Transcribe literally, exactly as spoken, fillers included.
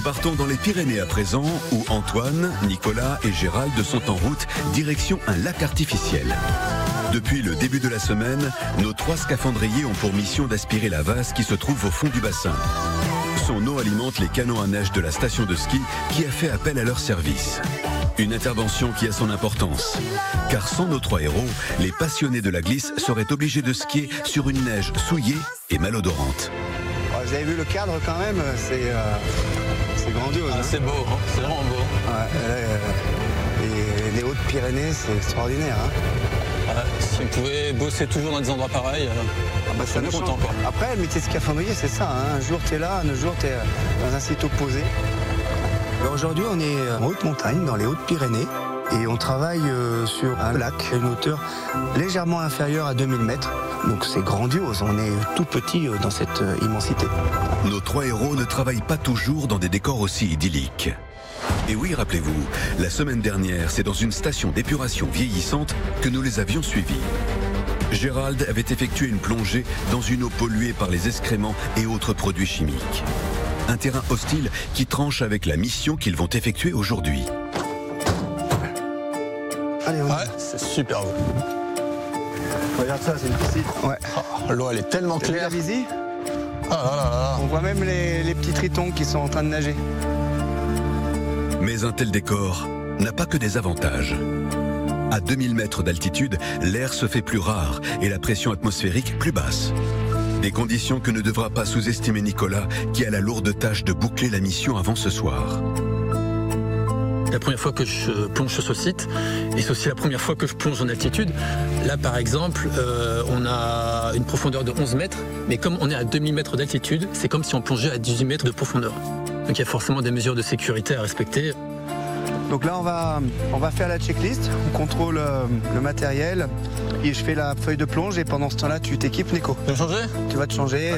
Partons dans les Pyrénées à présent, où Antoine, Nicolas et Gérald sont en route, direction un lac artificiel. Depuis le début de la semaine, nos trois scaphandriers ont pour mission d'aspirer la vase qui se trouve au fond du bassin. Son eau alimente les canons à neige de la station de ski qui a fait appel à leur service. Une intervention qui a son importance, car sans nos trois héros, les passionnés de la glisse seraient obligés de skier sur une neige souillée et malodorante. Vous avez vu le cadre quand même, c'est euh, c'est grandiose. Ah, hein. C'est beau, hein, c'est vraiment beau. Ouais, là, euh, les, les Hautes-Pyrénées, c'est extraordinaire. Hein. Ouais, si on pouvait bosser toujours dans des endroits pareils, euh, Ah bah, on serait nous content. change. Quoi. Après, le métier de scaphandrier, c'est ça. Hein. Un jour, tu es là, un jour, tu es dans un site opposé. Alors, aujourd'hui, on est en haute montagne, dans les Hautes-Pyrénées. Et on travaille euh, sur un lac à une hauteur légèrement inférieure à deux mille mètres. Donc c'est grandiose, on est tout petit euh, dans cette euh, immensité. Nos trois héros ne travaillent pas toujours dans des décors aussi idylliques. Et oui, rappelez-vous, la semaine dernière, c'est dans une station d'épuration vieillissante que nous les avions suivis. Gérald avait effectué une plongée dans une eau polluée par les excréments et autres produits chimiques. Un terrain hostile qui tranche avec la mission qu'ils vont effectuer aujourd'hui. Allez, on y Ouais, va. c'est super beau. Regarde ça, c'est une piscine. Ouais. Oh, l'eau, elle est tellement T'as vu claire. la visite? Ah là là là. On voit même les, les petits tritons qui sont en train de nager. Mais un tel décor n'a pas que des avantages. À deux mille mètres d'altitude, l'air se fait plus rare et la pression atmosphérique plus basse. Des conditions que ne devra pas sous-estimer Nicolas, qui a la lourde tâche de boucler la mission avant ce soir. La première fois que je plonge sur ce site, et c'est aussi la première fois que je plonge en altitude. Là, par exemple, euh, on a une profondeur de onze mètres, mais comme on est à deux mille mètres d'altitude, c'est comme si on plongeait à dix-huit mètres de profondeur. Donc il y a forcément des mesures de sécurité à respecter. Donc là, on va, on va faire la checklist. On contrôle euh, le matériel. Et je fais la feuille de plonge et pendant ce temps-là, tu t'équipes, Nico. Tu veux changer? Tu vas te changer.